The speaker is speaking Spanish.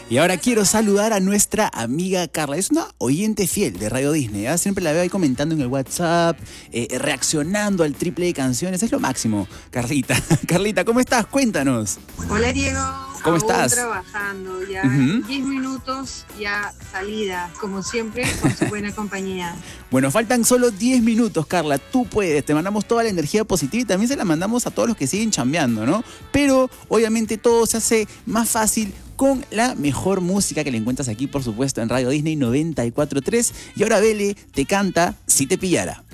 Y ahora quiero saludar a nuestra amiga Carla. Es una oyente fiel de Radio Disney, ¿eh? Siempre la veo ahí comentando en el WhatsApp, reaccionando al triple de canciones. Es lo máximo, Carlita. Carlita, ¿cómo estás? Cuéntanos. Hola, Diego. ¿Cómo Aún estás? trabajando ya. 10 minutos ya salida, como siempre, con su buena compañía. Bueno, faltan solo 10 minutos, Carla. Tú puedes. Te mandamos toda la energía positiva y también se la mandamos a todos los que siguen chambeando, ¿no? Pero obviamente todo se hace más fácil con la mejor música que le encuentras aquí, por supuesto, en Radio Disney 94.3. Y ahora Bele te canta Si te pillara.